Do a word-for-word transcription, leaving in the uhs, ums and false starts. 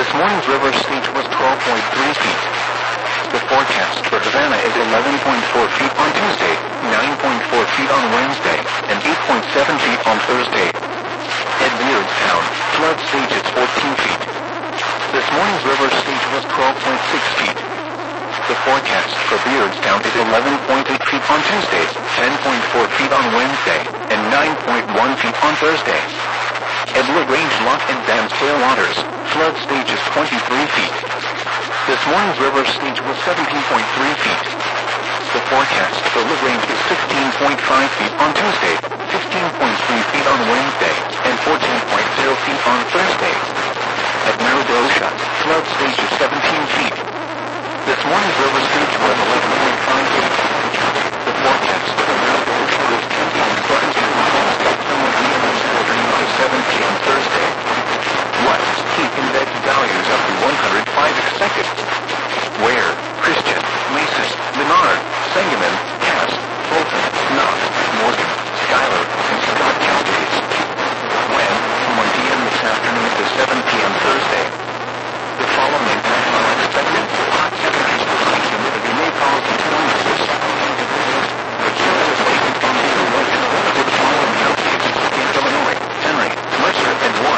This morning's river stage was twelve point three feet. The forecast for Havana is eleven point four feet on Tuesday, nine point four feet on Wednesday, and eight point seven feet on Thursday. At Beardstown, flood stage is fourteen feet. This morning's river stage was twelve point six feet. The forecast for Beardstown is eleven point eight feet on Tuesday, ten point four feet on Wednesday, and nine point one feet on Thursday. At LaGrange Lock and Dam's tailwaters, flood stage is twenty-three feet. This morning's river stage was seventeen point three feet. The forecast for LaGrange is sixteen point five feet on Tuesday, fifteen point three feet on Wednesday, and fourteen point zero feet on